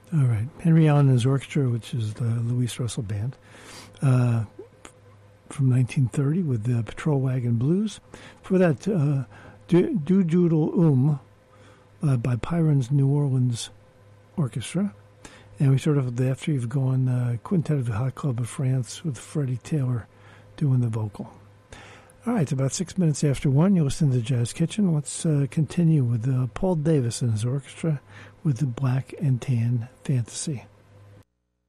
All right. Henry Allen and his orchestra, which is the Louis Russell Band, from 1930 with the Patrol Wagon Blues. For that, Do Doodle by Pyron's New Orleans Orchestra. And we start off with After You've Gone, Quintet of the Hot Club of France with Freddie Taylor doing the vocal. All right, it's about 6 minutes after 1. You're listening to Jazz Kitchen. Let's continue with Paul Davis and his orchestra with the Black and Tan Fantasy.